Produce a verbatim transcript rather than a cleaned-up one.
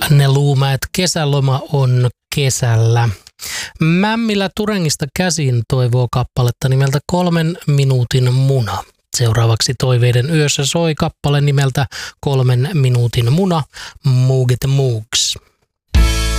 Ne Luumäet kesäloma on kesällä. Mämmilä Turengista käsin toivoo kappaletta nimeltä Kolmen minuutin muna. Seuraavaksi Toiveiden yössä soi kappale nimeltä Kolmen minuutin muna, Moog it Moogs.